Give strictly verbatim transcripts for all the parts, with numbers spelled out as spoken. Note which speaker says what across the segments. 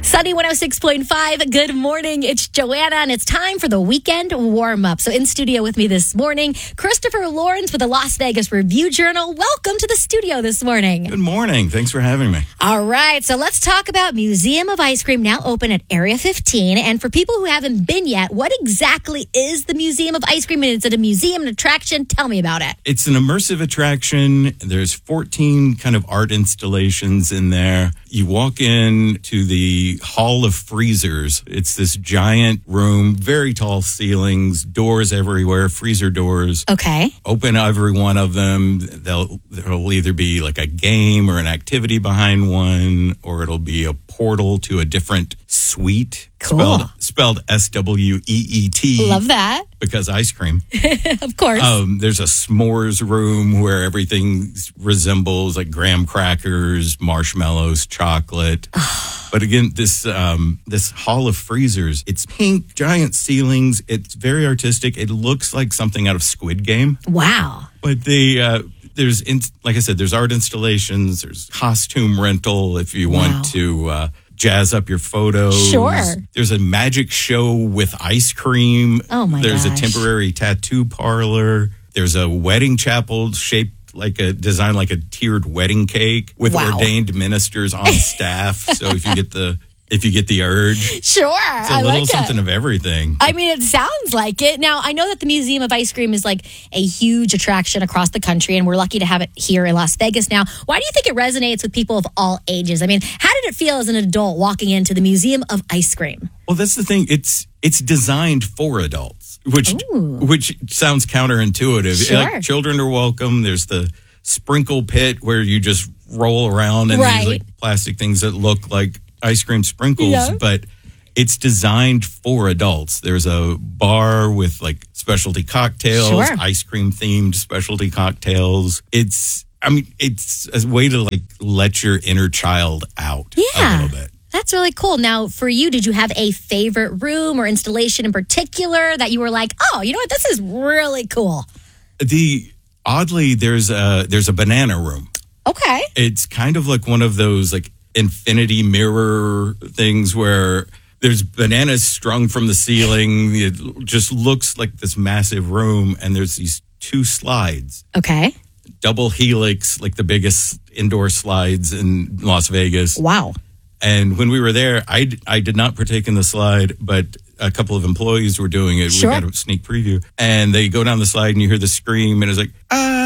Speaker 1: Sunny one oh six point five. Good morning. It's Joanna, and it's time for the weekend warm up. So in studio with me this morning, Christopher Lawrence with the Las Vegas Review Journal. Welcome to the studio this morning.
Speaker 2: Good morning. Thanks for having me.
Speaker 1: All right. So let's talk about Museum of Ice Cream, now open at Area fifteen. And for people who haven't been yet, what exactly is the Museum of Ice Cream? And is it a museum, an attraction? Tell me about it.
Speaker 2: It's an immersive attraction. There's fourteen kind of art installations in there. You walk in to the Hall of Freezers. It's this giant room, very tall ceilings, doors everywhere, freezer doors.
Speaker 1: Okay.
Speaker 2: Open every one of them. They'll, there'll either be like a game or an activity behind one, or it'll be a portal to a different suite.
Speaker 1: Cool.
Speaker 2: Spelled, spelled S W E E T.
Speaker 1: Love that.
Speaker 2: Because ice cream.
Speaker 1: Of course.
Speaker 2: Um, there's a s'mores room where everything resembles like graham crackers, marshmallows, chocolate. But again, this um, this Hall of Freezers, it's pink, giant ceilings. It's very artistic. It looks like something out of Squid Game.
Speaker 1: Wow.
Speaker 2: But the uh, there's, in, like I said, there's art installations. There's costume rental if you want
Speaker 1: Wow.
Speaker 2: to uh, jazz up your photos.
Speaker 1: Sure.
Speaker 2: There's a magic show with ice cream.
Speaker 1: Oh, my
Speaker 2: There's
Speaker 1: gosh.
Speaker 2: a temporary tattoo parlor. There's a wedding chapel shaped like a design like a tiered wedding cake with
Speaker 1: Wow.
Speaker 2: ordained ministers on staff. So if you get the if you get the urge,
Speaker 1: Sure.
Speaker 2: it's a
Speaker 1: I
Speaker 2: little
Speaker 1: like
Speaker 2: something
Speaker 1: it.
Speaker 2: of everything.
Speaker 1: I mean, it sounds like it. Now, I know that the Museum of Ice Cream is like a huge attraction across the country, and we're lucky to have it here in Las Vegas now. Why do you think it resonates with people of all ages? I mean, how did it feel as an adult walking into the Museum of Ice Cream?
Speaker 2: Well, that's the thing. It's it's designed for adults, which
Speaker 1: Ooh.
Speaker 2: which sounds counterintuitive.
Speaker 1: Sure.
Speaker 2: Like, children are welcome. There's the sprinkle pit where you just roll around and
Speaker 1: Right.
Speaker 2: there's like plastic things that look like ice cream sprinkles,
Speaker 1: Yeah.
Speaker 2: but it's designed for adults. There's a bar with like specialty cocktails,
Speaker 1: Sure.
Speaker 2: ice cream themed specialty cocktails. It's, I mean, it's a way to like let your inner child out
Speaker 1: Yeah.
Speaker 2: a little bit.
Speaker 1: That's really cool. Now, for you, did you have a favorite room or installation in particular that you were like, oh, you know what? This is really cool.
Speaker 2: The oddly, there's a there's a banana room.
Speaker 1: Okay.
Speaker 2: It's kind of like one of those like infinity mirror things where there's bananas strung from the ceiling. It just looks like this massive room, and there's these two slides,
Speaker 1: Okay.
Speaker 2: double helix, like the biggest indoor slides in Las Vegas.
Speaker 1: Wow.
Speaker 2: And when we were there, I, I did not partake in the slide, but a couple of employees were doing it.
Speaker 1: Sure.
Speaker 2: We got a sneak preview. And they go down the slide and you hear the scream and it's like,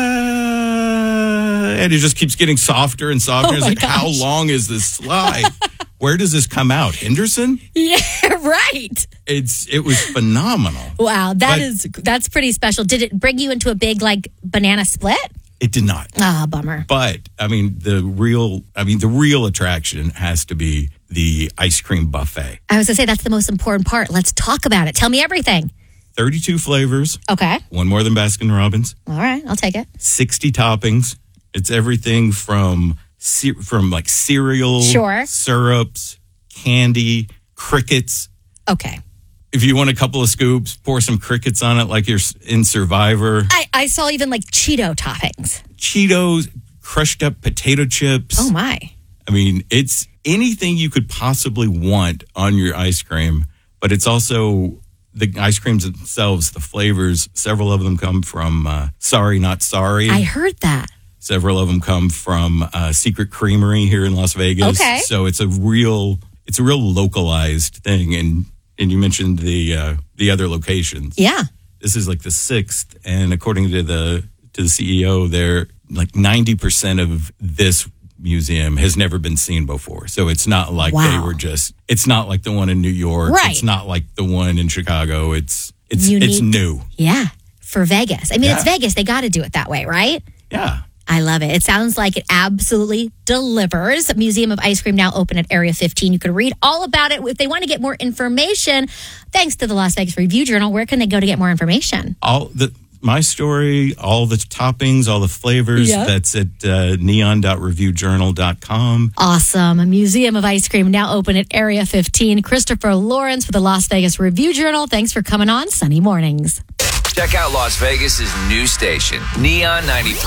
Speaker 2: ah, and it just keeps getting softer and softer.
Speaker 1: Oh
Speaker 2: it's
Speaker 1: my
Speaker 2: like, how
Speaker 1: gosh.
Speaker 2: long is this slide? Where does this come out? Henderson?
Speaker 1: Yeah, right.
Speaker 2: It's It was phenomenal.
Speaker 1: Wow, that
Speaker 2: But-
Speaker 1: is that's pretty special. Did it bring you into a big like banana split?
Speaker 2: It did not.
Speaker 1: Ah, bummer.
Speaker 2: But I mean, the real, I mean, the real attraction has to be the ice cream buffet.
Speaker 1: I was gonna say that's the most important part. Let's talk about it. Tell me everything.
Speaker 2: thirty-two flavors,
Speaker 1: Okay.
Speaker 2: one more than Baskin Robbins.
Speaker 1: All right, I'll take it.
Speaker 2: sixty toppings. It's everything from ce- from like cereal,
Speaker 1: Sure.
Speaker 2: syrups, candy, crickets.
Speaker 1: Okay.
Speaker 2: If you want a couple of scoops, pour some crickets on it like you're in Survivor.
Speaker 1: I, I saw even like Cheeto toppings.
Speaker 2: Cheetos, crushed up potato chips.
Speaker 1: Oh my.
Speaker 2: I mean, it's anything you could possibly want on your ice cream, but it's also the ice creams themselves, the flavors. Several of them come from uh, Sorry Not Sorry.
Speaker 1: I heard that.
Speaker 2: Several of them come from uh, Secret Creamery here in Las Vegas.
Speaker 1: Okay.
Speaker 2: So it's a real, it's a real localized thing. And and you mentioned the uh, the other locations.
Speaker 1: Yeah.
Speaker 2: This is like the sixth, and according to the to the C E O, they're like ninety percent of this museum has never been seen before. So it's not like
Speaker 1: Wow.
Speaker 2: they were just. It's not like the one in New York.
Speaker 1: Right.
Speaker 2: It's not like the one in Chicago. It's it's
Speaker 1: Unique.
Speaker 2: it's new.
Speaker 1: Yeah. For Vegas. I mean, it's
Speaker 2: Yeah.
Speaker 1: Vegas. They got to do it that way, right?
Speaker 2: Yeah.
Speaker 1: I love it. It sounds like it absolutely delivers. Museum of Ice Cream now open at Area fifteen. You could read all about it. If they want to get more information, thanks to the Las Vegas Review Journal, where can they go to get more information?
Speaker 2: All the my story, all the toppings, all the flavors.
Speaker 1: Yeah.
Speaker 2: That's at uh, neon dot review journal dot com.
Speaker 1: Awesome. A Museum of Ice Cream now open at Area fifteen. Christopher Lawrence with the Las Vegas Review Journal. Thanks for coming on Sunny Mornings.
Speaker 3: Check out Las Vegas's new station, Neon ninety-three.